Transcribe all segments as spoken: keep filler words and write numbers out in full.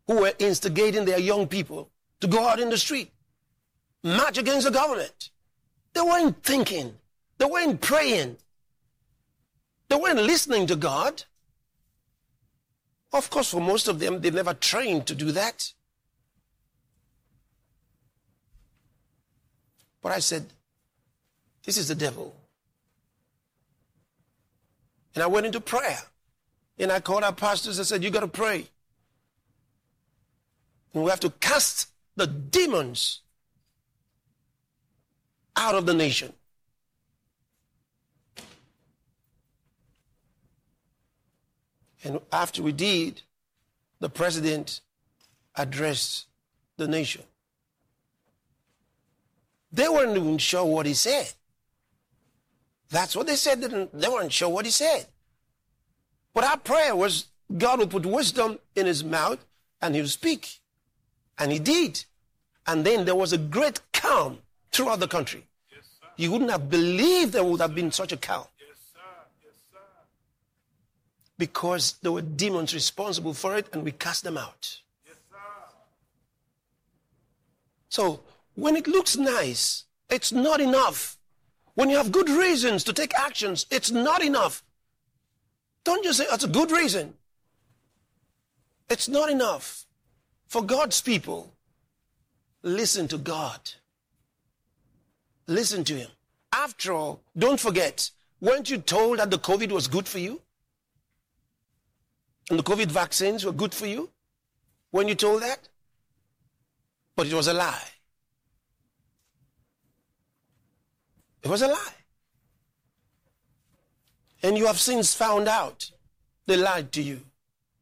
who were instigating their young people to go out in the street, march against the government. They weren't thinking. They weren't praying. They weren't listening to God. Of course, for most of them, they never trained to do that. But I said, this is the devil. And I went into prayer. And I called our pastors and said, you got to pray. And we have to cast the demons out of the nation. And after we did, the president addressed the nation. They weren't even sure what he said. That's what they said. They weren't sure what he said. But our prayer was God would put wisdom in his mouth and he would speak. And he did. And then there was a great calm throughout the country. Yes, sir. You wouldn't have believed there would have been such a calm. Yes, sir. Yes, sir. Because there were demons responsible for it and we cast them out. Yes, sir. So when it looks nice, it's not enough. When you have good reasons to take actions, it's not enough. Don't just say, that's a good reason. It's not enough. For God's people, listen to God. Listen to him. After all, don't forget, weren't you told that the COVID was good for you? And the COVID vaccines were good for you? Weren't you told that? But it was a lie. It was a lie. And you have since found out they lied to you.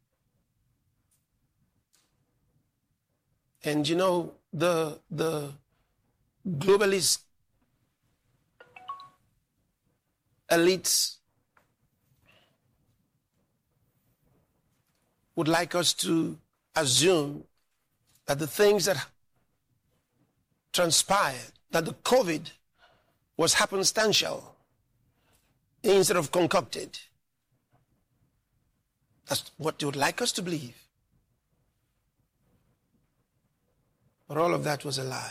And you know, the, the globalist elites would like us to assume that the things that transpired, that the COVID was happenstantial instead of concocted. That's what they would like us to believe. But all of that was a lie.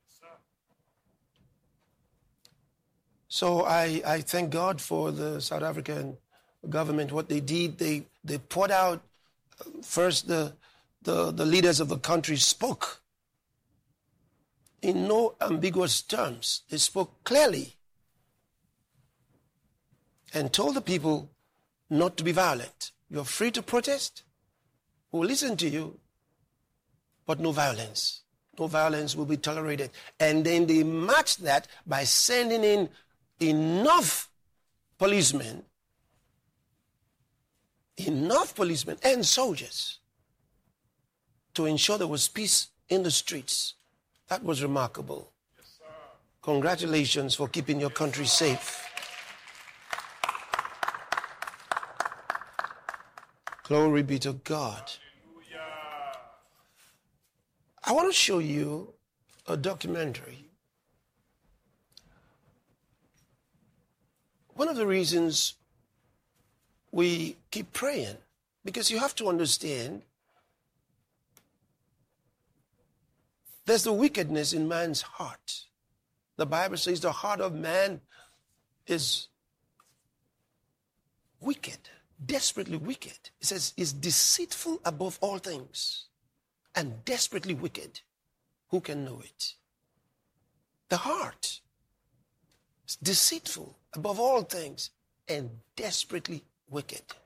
So I, I thank God for the South African government. What they did, they, they poured out, first the, the, the leaders of the country spoke in no ambiguous terms. They spoke clearly and told the people not to be violent. You're free to protest. We'll listen to you, but no violence. No violence will be tolerated. And then they matched that by sending in enough policemen, enough policemen and soldiers to ensure there was peace in the streets. That was remarkable. Yes, sir. Congratulations for keeping your country safe. Glory be to God. Hallelujah. I want to show you a documentary. One of the reasons we keep praying, because you have to understand there's the wickedness in man's heart. The Bible says the heart of man is wicked, desperately wicked. It says it's deceitful above all things and desperately wicked. Who can know it? The heart is deceitful above all things and desperately wicked.